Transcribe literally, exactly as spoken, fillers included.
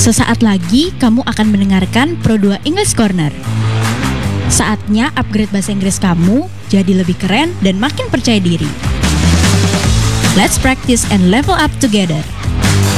Sesaat lagi kamu akan mendengarkan Pro dua English Corner. Saatnya upgrade bahasa Inggris kamu jadi lebih keren dan makin percaya diri. Let's practice and level up together.